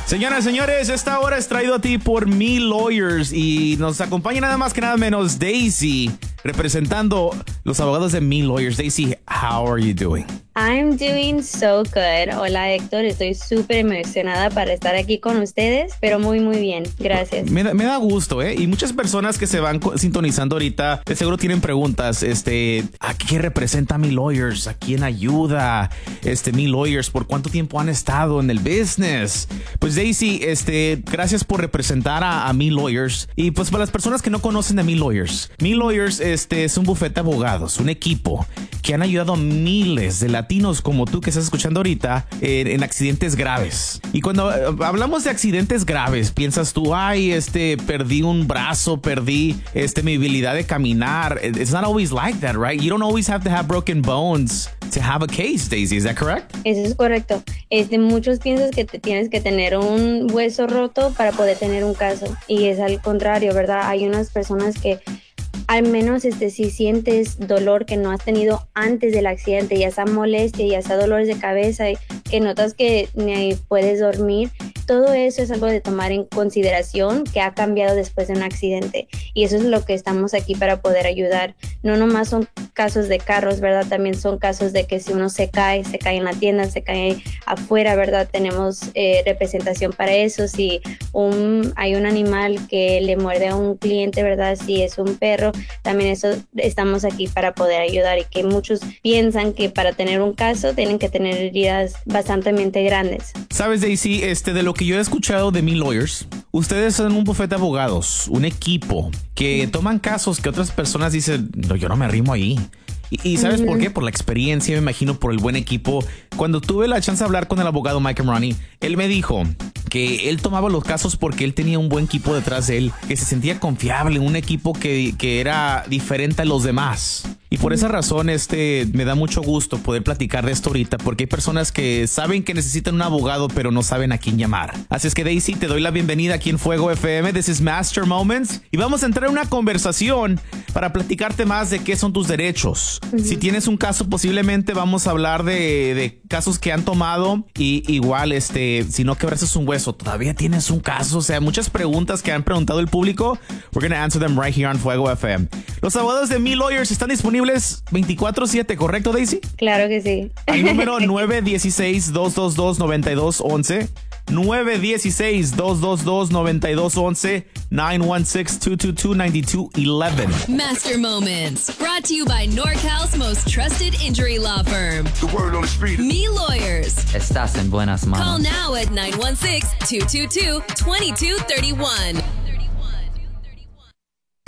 Señoras y señores, esta hora es traído a ti por Me Lawyers y nos acompaña nada más que nada menos Daisy, representando los abogados de Me Lawyers. Daisy, how are you doing? I'm doing so good. Hola Héctor, estoy súper emocionada para estar aquí con ustedes, pero muy bien. Gracias. Me da gusto, ¿eh? Y muchas personas que se van sintonizando ahorita, de seguro tienen preguntas, ¿a qué representa Me Lawyers? ¿A quién ayuda? Me Lawyers, ¿por cuánto tiempo han estado en el business? Pues Daisy, gracias por representar a Me Lawyers. Y pues para las personas que no conocen de Me Lawyers es un bufete de abogados, un equipo que han ayudado a miles de latinos como tú que estás escuchando ahorita en accidentes graves. Y cuando hablamos de accidentes graves, piensas tú, perdí un brazo, perdí mi habilidad de caminar. It's not always like that, right? You don't always have to have broken bones to have a case, Daisy. Is that correct? Eso es correcto. Muchos piensan que tienes que tener un hueso roto para poder tener un caso. Y es al contrario, ¿verdad? Hay unas personas que al menos si sientes dolor que no has tenido antes del accidente, ya sea molestia, ya sea dolores de cabeza, que notas que ni puedes dormir, todo eso es algo de tomar en consideración que ha cambiado después de un accidente. Y eso es lo que estamos aquí para poder ayudar. No nomás son casos de carros, ¿verdad? También son casos de que si uno se cae en la tienda, se cae afuera, ¿verdad? Tenemos representación para eso. Si hay un animal que le muerde a un cliente, ¿verdad? Si es un perro, también eso estamos aquí para poder ayudar. Y que muchos piensan que para tener un caso tienen que tener heridas bastante grandes. ¿Sabes, Daisy? De lo que yo he escuchado de Me Lawyers, ustedes son un bufete de abogados, un equipo que toman casos que otras personas dicen, no, yo no me arrimo ahí. ¿Y sabes por qué? Por la experiencia, me imagino, por el buen equipo. Cuando tuve la chance de hablar con el abogado Mike Amrani, él me dijo que él tomaba los casos porque él tenía un buen equipo detrás de él, que se sentía confiable, un equipo que era diferente a los demás. Y por esa razón, me da mucho gusto poder platicar de esto ahorita, porque hay personas que saben que necesitan un abogado, pero no saben a quién llamar. Así es que, Daisy, te doy la bienvenida aquí en Fuego FM. This is Master Moments. Y vamos a entrar en una conversación para platicarte más de qué son tus derechos. Si tienes un caso, posiblemente vamos a hablar de casos que han tomado. Y igual, si no quebraste un hueso, todavía tienes un caso. O sea, muchas preguntas que han preguntado el público. We're going to answer them right here on Fuego FM. Los abogados de Me Lawyers están disponibles 24/7, ¿correcto, Daisy? Claro que sí. Al número 916-222-9211. 916-222-9211. 916-222-9211. Master Moments. Brought to you by NorCal's most trusted injury law firm. The word on the street. Me Lawyers. Estás en buenas manos. Call now at 916-222-2231.